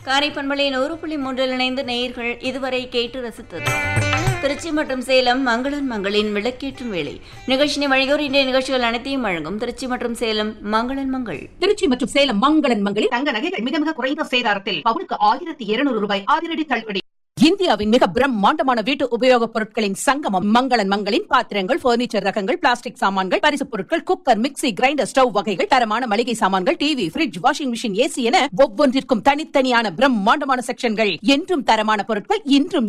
காரைப்பண்பளை 100.3 இணைந்து நேயர்கள் இதுவரை கேட்டு ரசித்தது திருச்சி மற்றும் சேலம் மங்களன் மங்களின் விளக்கேற்றும் வேளை. நிகழ்ச்சியை வழங்குவோர் இன்றைய நிகழ்ச்சிகள் அனைத்தையும் வழங்கும் திருச்சி மற்றும் சேலம் மங்களன் மங்கள். திருச்சி மற்றும் சேலம் மங்களன் மங்களில் தங்க நகைகள் மிக மிக குறைந்த சேதாரத்தில் பவுனுக்கு 1200 ரூபாய் அதிரடி தள்ளுபடி. இந்தியாவின் மிக பிரம்மாண்டமான வீட்டு உபயோகப் பொருட்களின் சங்கமம் மங்களன் மங்களின் பாத்திரங்கள், பர்னிச்சர் ரகங்கள், பிளாஸ்டிக் சாமான்கள், பரிசுப் பொருட்கள், குக்கர், மிக்ஸி, கிரைண்டர், ஸ்டவ் வகைகள், தரமான மளிகை சாமான்கள், TV, fridge, washing machine, AC என ஒவ்வொன்றிற்கும் தனித்தனியான பிரம்மாண்டமான செக்ஷன்கள். என்றும் தரமான பொருட்கள், இன்றும்